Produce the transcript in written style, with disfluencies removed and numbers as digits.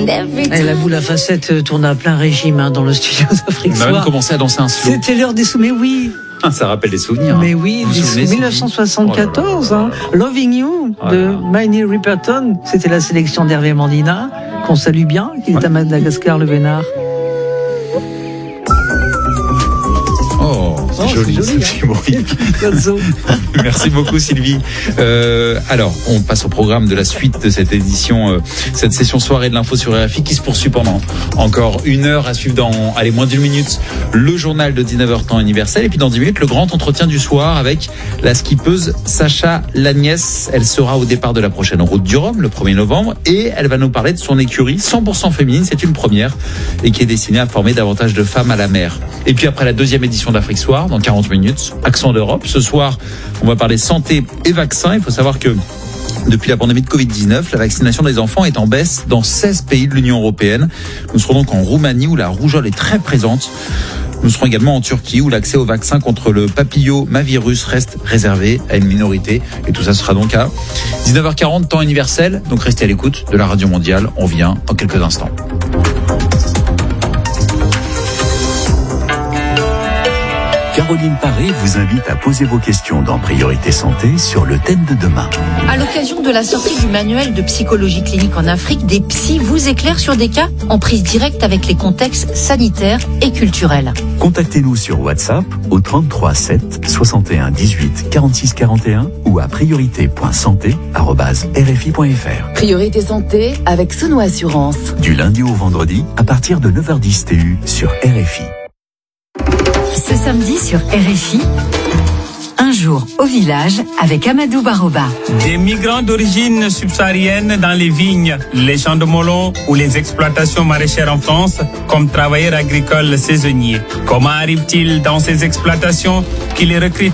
Et la boule à facettes tourne à plein régime dans le studio d'Afrique On a même commencé à danser un slow. C'était l'heure des sous, mais oui. Ça rappelle des souvenirs. Mais oui, 1974, Loving You de Minnie Riperton. C'était la sélection d'Hervé Mandina, qu'on salue bien, qui est à Madagascar, le Vénard. C'est joli, ce petit bruit. Merci beaucoup, Sylvie. Alors, on passe au programme de la suite de cette édition, cette session soirée de l'info sur RFI qui se poursuit pendant encore 1 heure à suivre dans, moins d'1 minute, le journal de 19h temps universel. Et puis dans 10 minutes, le grand entretien du soir avec la skippeuse Sacha Lagnès. Elle sera au départ de la prochaine Route du Rhum, le 1er novembre. Et elle va nous parler de son écurie 100% féminine. C'est une première et qui est destinée à former davantage de femmes à la mer. Et puis après la deuxième édition d'Afrique Soir, dans 40 minutes, Accent d'Europe. Ce soir, on va parler santé et vaccins. Il faut savoir que depuis la pandémie de Covid-19, la vaccination des enfants est en baisse dans 16 pays de l'Union européenne. Nous serons donc en Roumanie où la rougeole est très présente. Nous serons également en Turquie où l'accès au vaccin contre le papillomavirus reste réservé à une minorité. Et tout ça sera donc à 19h40, temps universel. Donc restez à l'écoute de la Radio Mondiale. On vient dans quelques instants. Caroline Paré vous invite à poser vos questions dans Priorité Santé sur le thème de demain. À l'occasion de la sortie du manuel de psychologie clinique en Afrique, des psys vous éclairent sur des cas en prise directe avec les contextes sanitaires et culturels. Contactez-nous sur WhatsApp au 33 7 61 18 46 41 ou à priorité.santé@rfi.fr. Priorité Santé avec Sono Assurance. Du lundi au vendredi à partir de 9h10 TU sur RFI. Ce samedi sur RFI, un jour au village avec Amadou Baroba. Des migrants d'origine subsaharienne dans les vignes, les champs de melon ou les exploitations maraîchères en France comme travailleurs agricoles saisonniers. Comment arrivent-ils dans ces exploitations qui les recrutent